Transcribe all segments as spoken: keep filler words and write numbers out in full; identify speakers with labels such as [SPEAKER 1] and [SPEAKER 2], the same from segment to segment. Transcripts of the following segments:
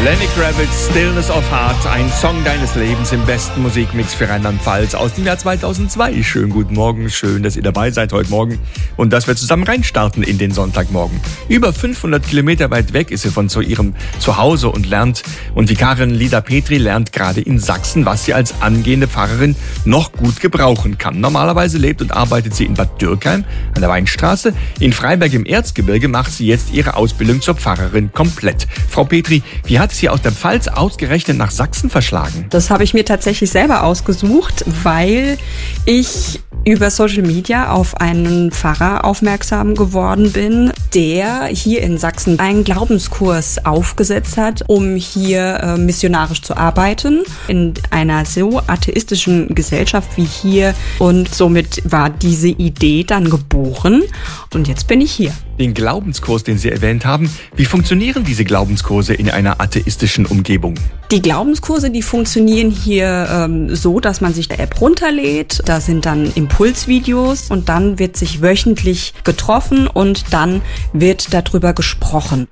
[SPEAKER 1] Lenny Kravitz, Stillness of Heart, ein Song deines Lebens im besten Musikmix für Rheinland-Pfalz aus dem Jahr zweitausendzwei. Schönen guten Morgen, schön, dass ihr dabei seid heute Morgen und dass wir zusammen reinstarten in den Sonntagmorgen. Über fünfhundert Kilometer weit weg ist sie von zu ihrem Zuhause und lernt, und Vikarin Lisa Petri lernt gerade in Sachsen, was sie als angehende Pfarrerin noch gut gebrauchen kann. Normalerweise lebt und arbeitet sie in Bad Dürkheim an der Weinstraße. In Freiberg im Erzgebirge macht sie jetzt ihre Ausbildung zur Pfarrerin komplett. Frau Petri, wie hat sie aus der Pfalz ausgerechnet nach Sachsen verschlagen?
[SPEAKER 2] Das habe ich mir tatsächlich selber ausgesucht, weil ich über Social Media auf einen Pfarrer aufmerksam geworden bin, der hier in Sachsen einen Glaubenskurs aufgesetzt hat, um hier äh, missionarisch zu arbeiten in einer so atheistischen Gesellschaft wie hier. Und somit war diese Idee dann geboren und jetzt bin ich hier.
[SPEAKER 1] Den Glaubenskurs, den Sie erwähnt haben, wie funktionieren diese Glaubenskurse in einer atheistischen Umgebung?
[SPEAKER 2] Die Glaubenskurse, die funktionieren hier ähm, so, dass man sich die App runterlädt. Da sind dann Impulsvideos und dann wird sich wöchentlich getroffen und dann wird darüber gesprochen.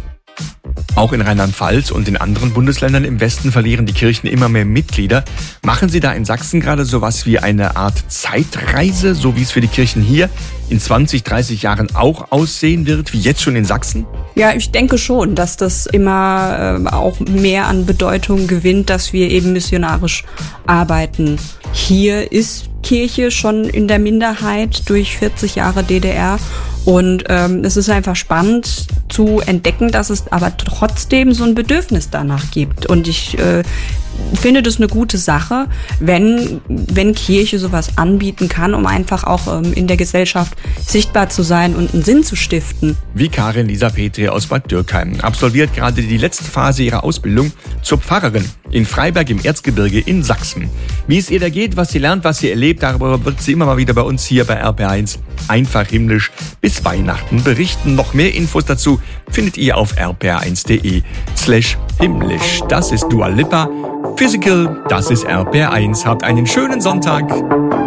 [SPEAKER 1] Auch in Rheinland-Pfalz und in anderen Bundesländern im Westen verlieren die Kirchen immer mehr Mitglieder. Machen Sie da in Sachsen gerade sowas wie eine Art Zeitreise, so wie es für die Kirchen hier in zwanzig, dreißig Jahren auch aussehen wird, wie jetzt schon in Sachsen?
[SPEAKER 2] Ja, ich denke schon, dass das immer äh, auch mehr an Bedeutung gewinnt, dass wir eben missionarisch arbeiten. Hier ist Kirche schon in der Minderheit durch vierzig Jahre D D R. Und ähm, es ist einfach spannend zu entdecken, dass es aber trotzdem so ein Bedürfnis danach gibt. Und ich äh, finde das eine gute Sache, wenn wenn Kirche sowas anbieten kann, um einfach auch ähm, in der Gesellschaft sichtbar zu sein und einen Sinn zu stiften.
[SPEAKER 1] Vikarin Lisa Petri aus Bad Dürkheim absolviert gerade die letzte Phase ihrer Ausbildung zur Pfarrerin in Freiberg im Erzgebirge in Sachsen. Wie es ihr da geht, was sie lernt, was sie erlebt, darüber wird sie immer mal wieder bei uns hier bei R P R eins einfach himmlisch bis Weihnachten berichten. Noch mehr Infos dazu findet ihr auf r p r eins punkt d e slash himmlisch. Das ist Dua Lipa. Physical, das ist R P R eins. Habt einen schönen Sonntag.